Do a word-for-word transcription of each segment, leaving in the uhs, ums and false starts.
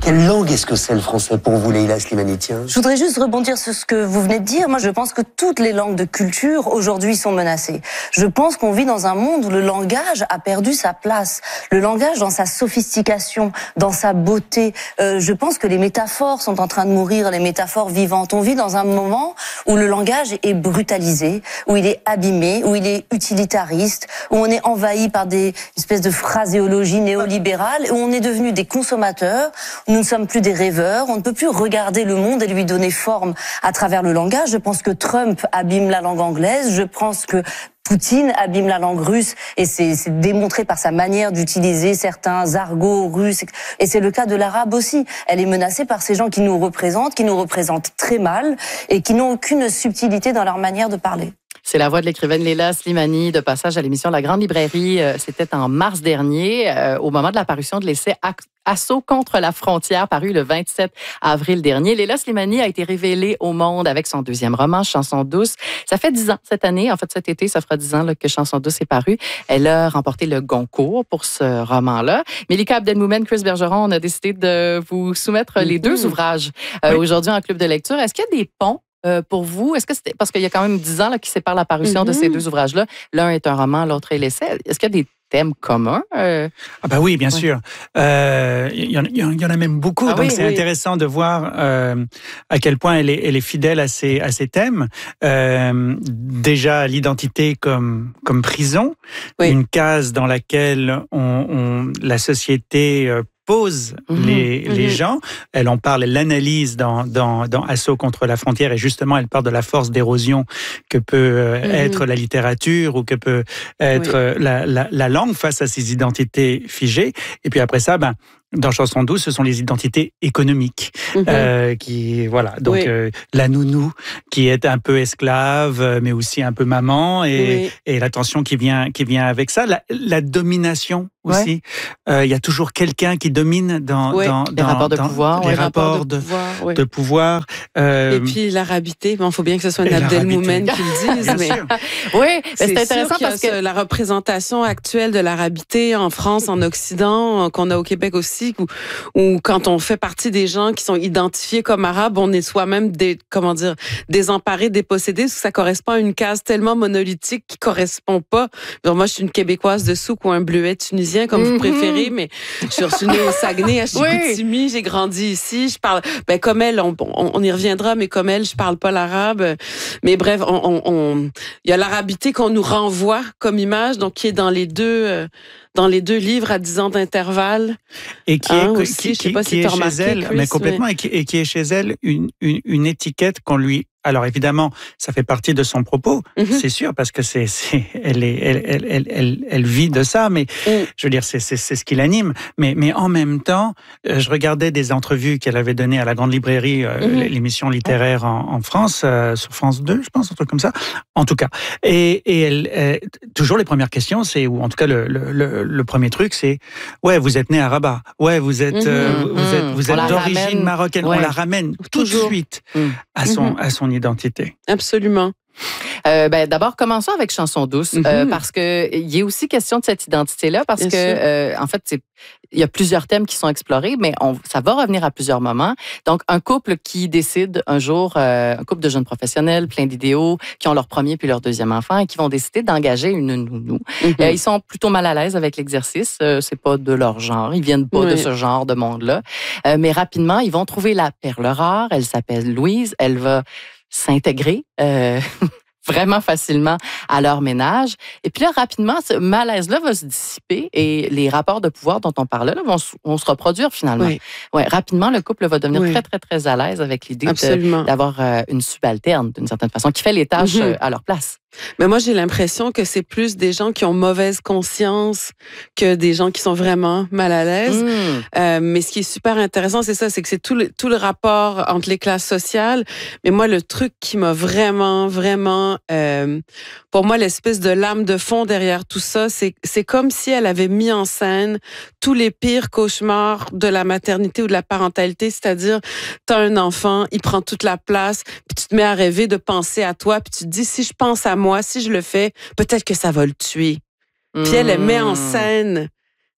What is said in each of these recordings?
Quelle langue est-ce que c'est le français pour vous, Leïla Slimani? Tiens. Je voudrais juste rebondir sur ce que vous venez de dire. Moi, je pense que toutes les langues de culture aujourd'hui sont menacées. Je pense qu'on vit dans un monde où le langage a perdu sa place. Le langage dans sa sophistication, dans sa beauté. Euh, je pense que les métaphores sont en train de mourir, les métaphores vivantes. On vit dans un moment où le langage est brutalisé, où il est abîmé, où il est utilitariste, où on est envahi par des espèces de phraséologie néolibérale, où on est devenu des consommateurs. Nous ne sommes plus des rêveurs, on ne peut plus regarder le monde et lui donner forme à travers le langage. Je pense que Trump abîme la langue anglaise, je pense que Poutine abîme la langue russe et c'est, c'est démontré par sa manière d'utiliser certains argots russes. Et c'est le cas de l'arabe aussi. Elle est menacée par ces gens qui nous représentent, qui nous représentent très mal et qui n'ont aucune subtilité dans leur manière de parler. C'est la voix de l'écrivaine Leïla Slimani, de passage à l'émission La Grande Librairie. C'était en mars dernier, euh, au moment de la parution de l'essai Assaut contre la frontière, paru le vingt-sept avril dernier. Leïla Slimani a été révélée au monde avec son deuxième roman, Chanson douce. Ça fait dix ans cette année, en fait cet été, ça fera dix ans là, que Chanson douce est paru. Elle a remporté le Goncourt pour ce roman-là. Mélika Abdelmoumen, Chris Bergeron, on a décidé de vous soumettre les deux mm-hmm. ouvrages euh, oui. aujourd'hui en club de lecture. Est-ce qu'il y a des ponts Euh, pour vous? Est-ce que c'était parce qu'il y a quand même dix ans là, qui séparent la parution mm-hmm. de ces deux ouvrages-là? L'un est un roman, l'autre est l'essai. Est-ce qu'il y a des thèmes communs? Euh... Ah bah oui, bien ouais. sûr. Euh, il, y en, il y en a même beaucoup, ah donc oui, c'est oui. intéressant de voir euh, à quel point elle est, elle est fidèle à ses, à ses thèmes. Euh, déjà, l'identité comme, comme prison, oui. une case dans laquelle on, on, la société euh, pose mmh, les, mmh. les gens. Elle en parle, elle l'analyse dans, dans, dans Assaut contre la frontière et justement, elle parle de la force d'érosion que peut mmh. être la littérature ou que peut être oui. la, la, la langue face à ces identités figées. Et puis après ça, ben, dans Chanson douce, ce sont les identités économiques. Mmh. Euh, qui, voilà, donc oui. euh, la nounou qui est un peu esclave, mais aussi un peu maman, et, oui. et la tension qui vient, qui vient avec ça. La, la domination aussi. Il ouais. euh, y a toujours quelqu'un qui domine dans, oui. dans, les dans rapports de dans pouvoir. Les ouais, rapports de, de pouvoir. Oui. De pouvoir euh, et puis l'arabité, il faut bien que ce soit une Abdelmoumen qui le dise. mais... oui, c'est, c'est intéressant parce que la représentation actuelle de l'arabité en France, en Occident, qu'on a au Québec aussi, où, où quand on fait partie des gens qui sont identifiés comme arabes, on est soi-même des, comment dire, désemparés, dépossédés, parce que ça correspond à une case tellement monolithique qui correspond pas. Alors moi, je suis une Québécoise de Souk ou un Bleuet tunisien, comme mm-hmm. vous préférez, mais je suis née au Saguenay, à Chicoutimi, oui. j'ai grandi ici, je parle, ben comme elle, on, on, on y reviendra, mais comme elle, je parle pas l'arabe. Mais bref, on, on, on, il y a l'arabité qu'on nous renvoie comme image, donc qui est dans les deux, euh, dans les deux livres à dix ans d'intervalle. Et qui hein, est, aussi, qui, je sais pas qui, si qui est remarqué, chez elle, Chris, mais complètement, mais... Et, qui, et qui est chez elle une, une, une étiquette qu'on lui. Alors évidemment, ça fait partie de son propos, mm-hmm. c'est sûr, parce que c'est, c'est, elle, est, elle, elle, elle, elle, elle vit de ça, mais mm. je veux dire, c'est, c'est, c'est ce qui l'anime. Mais, mais en même temps, je regardais des entrevues qu'elle avait données à la Grande Librairie, mm-hmm. l'émission littéraire en, en France, euh, sur France deux, je pense, un truc comme ça. En tout cas, et, et elle, euh, toujours les premières questions, c'est ou en tout cas le, le, le, le premier truc, c'est ouais, vous êtes né à Rabat, ouais, vous êtes, mm-hmm. euh, vous êtes, vous êtes d'origine ramène. marocaine, ouais. on la ramène toujours. tout de suite mm. à son, mm-hmm. à son identité. Absolument. Euh, ben, d'abord, commençons avec Chanson douce, mm-hmm. euh, parce que il est aussi question de cette identité-là, parce Bien que, euh, en fait, c'est, il y a plusieurs thèmes qui sont explorés, mais on, ça va revenir à plusieurs moments. Donc, un couple qui décide un jour, euh, un couple de jeunes professionnels, plein d'idéaux, qui ont leur premier puis leur deuxième enfant, et qui vont décider d'engager une nounou. Mm-hmm. Euh, ils sont plutôt mal à l'aise avec l'exercice. Euh, c'est pas de leur genre. Ils viennent pas oui. de ce genre de monde-là. Euh, mais rapidement, ils vont trouver la perle rare. Elle s'appelle Louise. Elle va s'intégrer euh, vraiment facilement à leur ménage. Et puis là, rapidement, ce malaise-là va se dissiper et les rapports de pouvoir dont on parlait là, vont, vont se reproduire finalement. Oui. Ouais, rapidement, le couple va devenir oui. très, très, très à l'aise avec l'idée de, d'avoir euh, une subalterne, d'une certaine façon, qui fait les tâches mm-hmm. euh, à leur place. Mais moi, j'ai l'impression que c'est plus des gens qui ont mauvaise conscience que des gens qui sont vraiment mal à l'aise. Mmh. Euh, mais ce qui est super intéressant, c'est ça, c'est que c'est tout le, tout le rapport entre les classes sociales. Mais moi, le truc qui m'a vraiment, vraiment... Euh, pour moi, l'espèce de lame de fond derrière tout ça, c'est, c'est comme si elle avait mis en scène tous les pires cauchemars de la maternité ou de la parentalité. C'est-à-dire, t'as un enfant, il prend toute la place, puis tu te mets à rêver de penser à toi, puis tu te dis, si je pense à moi, moi, si je le fais, peut-être que ça va le tuer. Mmh. Puis elle, elle met en scène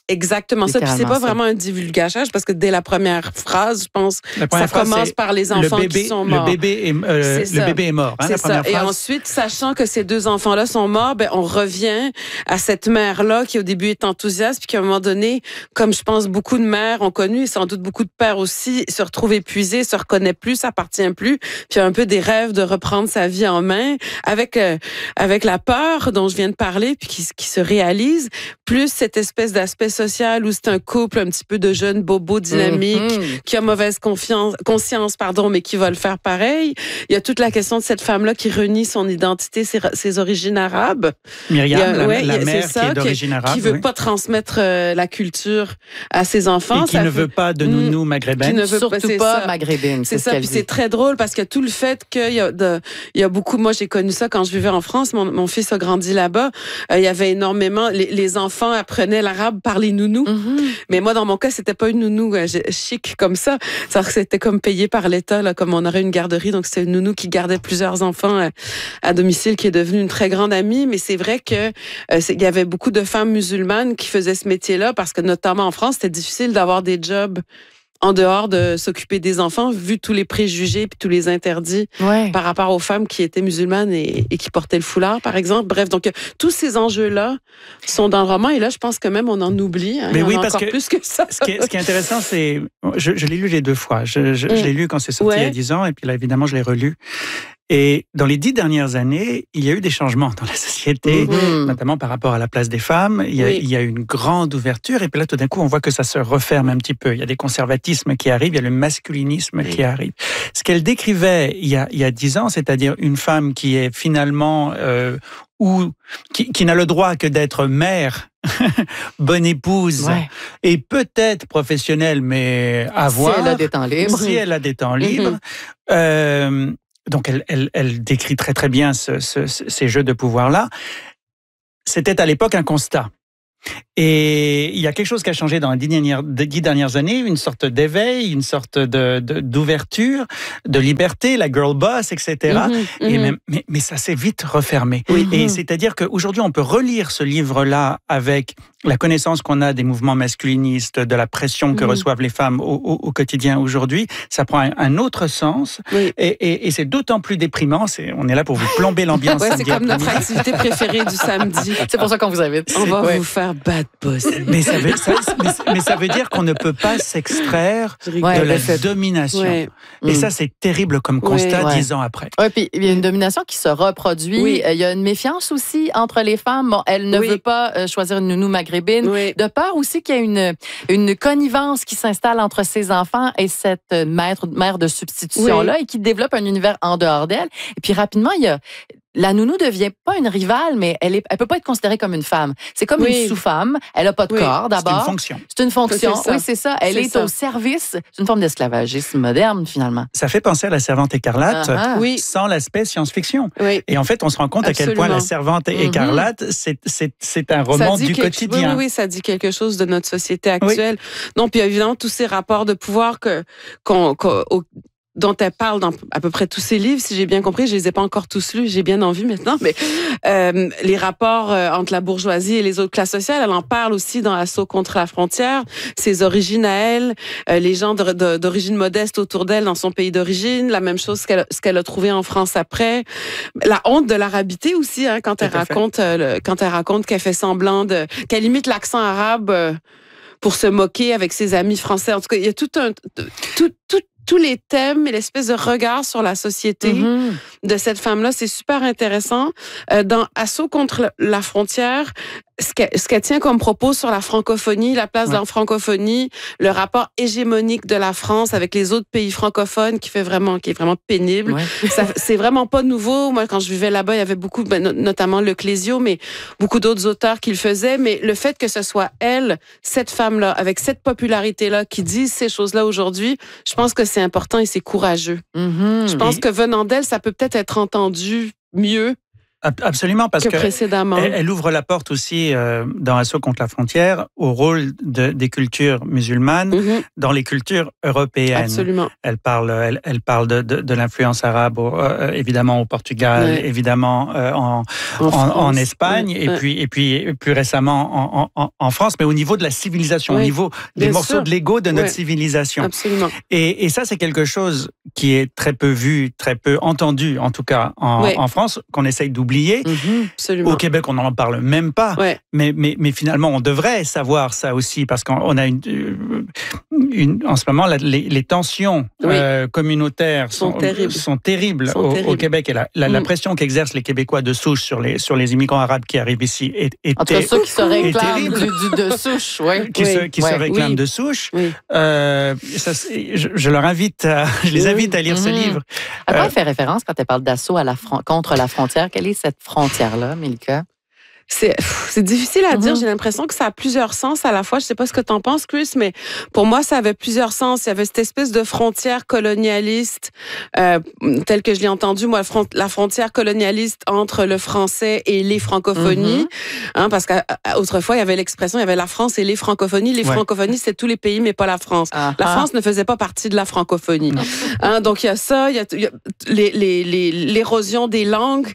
Exactement ça. Puis c'est pas ça. Vraiment un divulgachage parce que dès la première phrase, je pense, ça phrase, commence par les enfants bébé, qui sont morts. Le bébé est, euh, est le bébé est mort. Hein, c'est ça. Et ensuite, sachant que ces deux enfants-là sont morts, ben on revient à cette mère-là qui au début est enthousiaste, puis qu'à un moment donné, comme je pense beaucoup de mères ont connu, et sans doute beaucoup de pères aussi, se retrouvent épuisés, se reconnaît plus, s'appartient plus, puis a un peu des rêves de reprendre sa vie en main, avec euh, avec la peur dont je viens de parler, puis qui, qui se réalise, plus cette espèce d'aspect social où c'est un couple un petit peu de jeunes bobos dynamiques mm-hmm. qui a mauvaise confiance, conscience, pardon, mais qui va le faire pareil. Il y a toute la question de cette femme-là qui renie son identité, ses, ses origines arabes. Myriam, a, la, ouais, la mère ça, qui est d'origine qui, arabe. Qui veut oui. pas transmettre euh, la culture à ses enfants. Et qui ça ne fait... veut pas de nounou maghrébine. Qui ne veut Surtout pas, pas ça. maghrébine. C'est, c'est ça, puis c'est très drôle parce que tout le fait qu'il y a, de, il y a beaucoup, moi j'ai connu ça quand je vivais en France, mon, mon fils a grandi là-bas, euh, il y avait énormément, les, les enfants apprenaient l'arabe par les nounous. Mm-hmm. Mais moi, dans mon cas, c'était pas une nounou euh, chic comme ça. C'est-à-dire que c'était comme payé par l'État, là, comme on aurait une garderie. Donc, c'était une nounou qui gardait plusieurs enfants euh, à domicile, qui est devenue une très grande amie. Mais c'est vrai que euh, il y avait beaucoup de femmes musulmanes qui faisaient ce métier-là parce que, notamment en France, c'était difficile d'avoir des jobs en dehors de s'occuper des enfants, vu tous les préjugés et tous les interdits ouais. par rapport aux femmes qui étaient musulmanes et, et qui portaient le foulard, par exemple. Bref, donc tous ces enjeux-là sont dans le roman et là, je pense que même on en oublie. Hein, Mais il y oui, en a parce encore que plus que ça. Ce qui est, ce qui est intéressant, c'est... Je, je l'ai lu les deux fois. Je, je, mm. je l'ai lu quand c'est sorti ouais. il y a dix ans et puis là, évidemment, je l'ai relu. Et dans les dix dernières années, il y a eu des changements dans la société, mmh. notamment par rapport à la place des femmes. Il y, a, oui. il y a eu une grande ouverture et puis là, tout d'un coup, on voit que ça se referme un petit peu. Il y a des conservatismes qui arrivent, il y a le masculinisme oui. qui arrive. Ce qu'elle décrivait il y a, il y a dix ans, c'est-à-dire une femme qui est finalement... Euh, ou qui, qui n'a le droit que d'être mère, bonne épouse ouais. et peut-être professionnelle, mais à voir. Si elle a des temps libres. Si elle a des temps libres. Mmh. Euh, Donc, elle, elle, elle décrit très, très bien ce, ce, ces jeux de pouvoir-là. C'était à l'époque un constat. Et il y a quelque chose qui a changé dans les dix dernières, dix dernières années, une sorte d'éveil, une sorte de, de, d'ouverture, de liberté, la girl boss, et cetera. Mm-hmm, et mm-hmm. même, mais, mais ça s'est vite refermé. Mm-hmm. Et c'est-à-dire qu'aujourd'hui, on peut relire ce livre-là avec la connaissance qu'on a des mouvements masculinistes, de la pression que mm-hmm. reçoivent les femmes au, au, au quotidien aujourd'hui. Ça prend un, un autre sens. Oui. Et, et, et c'est d'autant plus déprimant. C'est, on est là pour vous plomber l'ambiance. Ouais, c'est comme notre activité préférée du samedi. C'est pour ça qu'on vous invite. On va ouais. vous faire bad boss. Mais ça veut, ça, mais, mais ça veut dire qu'on ne peut pas s'extraire ouais, de la cette... domination. Ouais. Et mmh. ça, c'est terrible comme constat ouais. dix ans après. Oui, puis il y a une domination qui se reproduit. Oui. Il y a une méfiance aussi entre les femmes. Bon, elle ne oui. veut pas choisir une nounou maghrébine. Oui. De peur aussi qu'il y ait une, une connivence qui s'installe entre ses enfants et cette mère, mère de substitution-là oui. et qui développe un univers en dehors d'elle. Et puis rapidement, il y a... La nounou devient pas une rivale, mais elle est, elle peut pas être considérée comme une femme. C'est comme oui. une sous-femme. Elle a pas de oui. corps, d'abord. C'est une fonction. C'est une fonction. C'est oui, c'est ça. Elle c'est est ça. Au service. C'est une forme d'esclavagisme moderne, finalement. Ça fait penser à La Servante écarlate, uh-huh. oui. sans l'aspect science-fiction. Oui. Et en fait, on se rend compte Absolument. À quel point La Servante mm-hmm. écarlate, c'est, c'est, c'est un roman du quelque, quotidien. Oui, oui, ça dit quelque chose de notre société actuelle. Oui. Non, puis évidemment, tous ces rapports de pouvoir que, qu'on, qu'on dont elle parle dans à peu près tous ses livres, si j'ai bien compris. Je les ai pas encore tous lus, j'ai bien envie maintenant, mais euh, les rapports euh, entre la bourgeoisie et les autres classes sociales, elle en parle aussi dans Assaut contre la frontière, ses origines à elle, euh, les gens de, de, d'origine modeste autour d'elle dans son pays d'origine, la même chose ce qu'elle, ce qu'elle a trouvé en France après. La honte de l'arabité aussi, hein, quand elle raconte, euh, le, quand elle raconte qu'elle fait semblant de, qu'elle imite l'accent arabe euh, pour se moquer avec ses amis français. En tout cas, il y a tout un, tout, tout tous les thèmes et l'espèce de regard sur la société mm-hmm. de cette femme-là, c'est super intéressant. Euh, dans Assaut contre la frontière, ce qu'elle, ce qu'elle tient comme propos sur la francophonie, la place ouais. de la francophonie, le rapport hégémonique de la France avec les autres pays francophones qui fait vraiment, qui est vraiment pénible. Ouais. Ça, c'est vraiment pas nouveau. Moi, quand je vivais là-bas, il y avait beaucoup, ben, notamment Le Clésio, mais beaucoup d'autres auteurs qui le faisaient. Mais le fait que ce soit elle, cette femme-là, avec cette popularité-là, qui dit ces choses-là aujourd'hui, je pense que c'est important et c'est courageux. Mm-hmm. Je pense et... que venant d'elle, ça peut peut-être être entendu mieux Absolument, parce que, que précédemment. Elle, elle ouvre la porte aussi euh, dans Assaut contre la frontière au rôle de, des cultures musulmanes mm-hmm. dans les cultures européennes. Absolument. Elle parle, elle, elle parle de, de, de l'influence arabe, au, euh, évidemment au Portugal, ouais. évidemment euh, en, en, en, en Espagne, ouais. et ouais. puis et puis plus récemment en, en, en France, mais au niveau de la civilisation, ouais. au niveau des Bien morceaux sûr. de l'ego de notre ouais. civilisation. Absolument. Et, et ça, c'est quelque chose qui est très peu vu, très peu entendu, en tout cas en, ouais. en France, qu'on essaye d'oublier. Mmh, Au Québec, on n'en parle même pas. Ouais. Mais, mais, mais finalement, on devrait savoir ça aussi, parce qu'on a une, une, en ce moment, la, les, les tensions oui. euh, communautaires sont, sont terribles, sont terribles, sont au, terribles. au Québec. Et la, la, mmh. la pression qu'exercent les Québécois de souche sur les, sur les immigrants arabes qui arrivent ici est, est, en tout cas, ceux qui se réclament du, du, de souche. Ouais. Qui, oui. se, qui ouais. se réclament oui. de souche. Oui. Euh, ça, je, je leur invite, à, je les invite à lire mmh. ce livre. À quoi euh, elle fait référence quand elle parle d'assaut à la fron- contre la frontière? Quelle est cette frontière-là, Milka? C'est, c'est difficile à mm-hmm. dire. J'ai l'impression que ça a plusieurs sens à la fois. Je sais pas ce que t'en penses, Chris, mais pour moi, ça avait plusieurs sens. Il y avait cette espèce de frontière colonialiste, euh, telle que je l'ai entendue, moi, la frontière colonialiste entre le français et les francophonies. Mm-hmm. Hein, parce qu'autrefois, il y avait l'expression, il y avait la France et les francophonies. Les ouais. francophonies, c'est tous les pays, mais pas la France. Uh-huh. La France ne faisait pas partie de la francophonie. Hein, donc, il y a ça, il y a, il y a les, les, les, l'érosion des langues,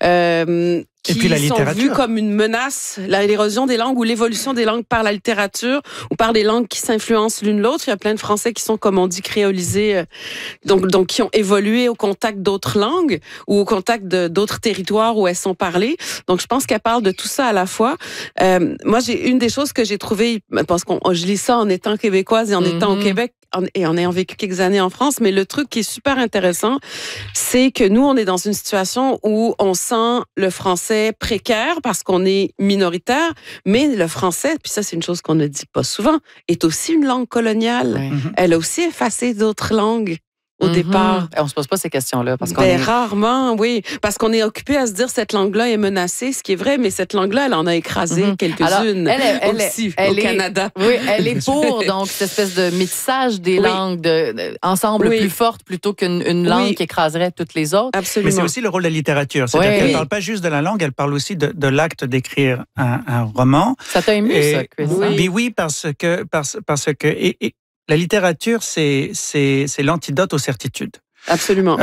euh, qui et puis la sont vus comme une menace, l'érosion des langues ou l'évolution des langues par la littérature ou par des langues qui s'influencent l'une l'autre. Il y a plein de Français qui sont, comme on dit, créolisés, donc, donc qui ont évolué au contact d'autres langues ou au contact de, d'autres territoires où elles sont parlées. Donc, je pense qu'elle parle de tout ça à la fois. Euh, moi, j'ai une des choses que j'ai trouvées, parce que je lis ça en étant québécoise et en mm-hmm. étant au Québec, et en ayant vécu quelques années en France, mais le truc qui est super intéressant, c'est que nous, on est dans une situation où on sent le français précaire parce qu'on est minoritaire, mais le français, puis ça, c'est une chose qu'on ne dit pas souvent, est aussi une langue coloniale. Oui. Elle a aussi effacé d'autres langues. Au mm-hmm. départ. On se pose pas ces questions-là. Parce qu'on ben, est... rarement, oui. Parce qu'on est occupé à se dire cette langue-là est menacée, ce qui est vrai, mais cette langue-là, elle en a écrasé mm-hmm. quelques-unes. Alors, elle, elle, aussi, elle, au elle Canada. Est, oui, elle est pour, donc, cette espèce de métissage des oui. langues de, de, ensemble oui. plus fortes plutôt qu'une une langue oui. qui écraserait toutes les autres. Absolument. Mais c'est aussi le rôle de la littérature. C'est-à-dire oui. qu'elle ne parle pas juste de la langue, elle parle aussi de, de l'acte d'écrire un, un roman. Ça t'a ému, et, ça, Chris? Oui. Mais oui, parce que, parce, parce que et, et, la littérature, c'est, c'est, c'est l'antidote aux certitudes. Absolument.